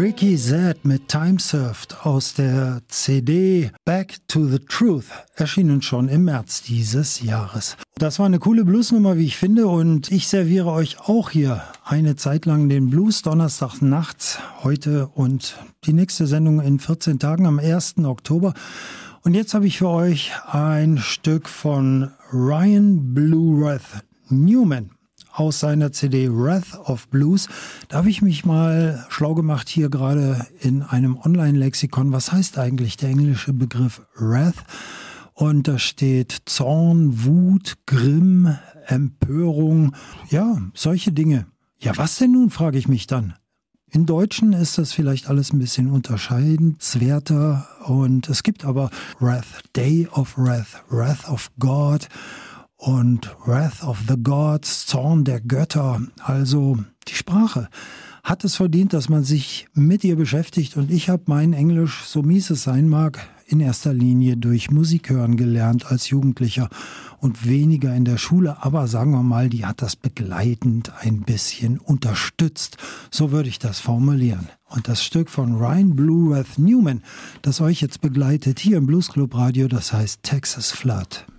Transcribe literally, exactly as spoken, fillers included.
Ricky Z mit Time Served aus der C D Back to the Truth, erschienen schon im März dieses Jahres. Das war eine coole Bluesnummer, wie ich finde, und ich serviere euch auch hier eine Zeit lang den Blues Donnerstag nachts, heute und die nächste Sendung in vierzehn Tagen am ersten Oktober. Und jetzt habe ich für euch ein Stück von Ryan Bluerath Newman aus seiner C D Wrath of Blues. Da habe ich mich mal schlau gemacht hier gerade in einem Online-Lexikon. Was heißt eigentlich der englische Begriff Wrath? Und da steht Zorn, Wut, Grimm, Empörung, ja, solche Dinge. Ja, was denn nun, frage ich mich dann. In Deutschen ist das vielleicht alles ein bisschen unterscheidenswerter, und es gibt aber Wrath, Day of Wrath, Wrath of God und Wrath of the Gods, Zorn der Götter. Also die Sprache hat es verdient, dass man sich mit ihr beschäftigt, und ich habe mein Englisch, so mies es sein mag, in erster Linie durch Musik hören gelernt als Jugendlicher und weniger in der Schule, aber sagen wir mal, die hat das begleitend ein bisschen unterstützt. So würde ich das formulieren. Und das Stück von Ryan Bluerath Newman, das euch jetzt begleitet hier im Blues Club Radio, das heißt Texas Flood.